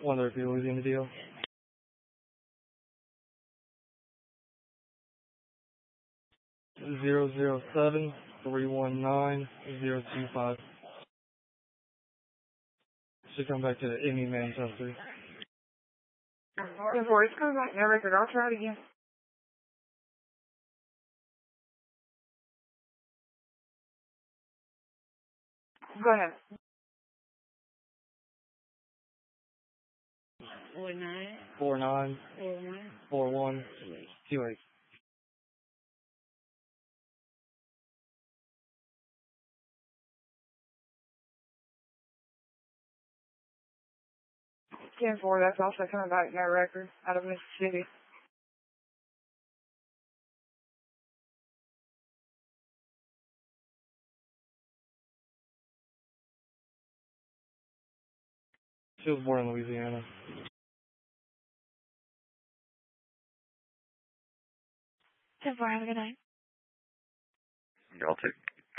Wonder if you're losing the deal. 007-319-025. Should come back to the Amy Manchester. It's coming back now, record. I'll try it again. Go ahead. 49-41-28. 10-4, that's also coming back now, record, out of Mississippi. She was born in Louisiana. 10-4, have a good night. Y'all too.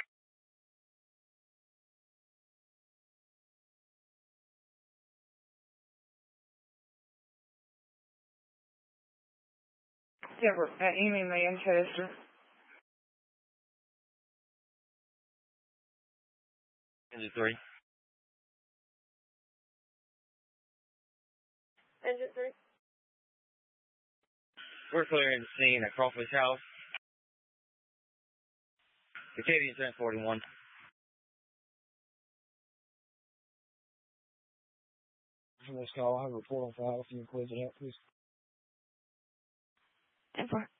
Yeah, we're at Amy Manchester. Engine 3. Engine 3. We're clearing the scene at Crawfish House. Acadian transporting 1. For this call, I have a report on file. If you can close it out, please. 10-4.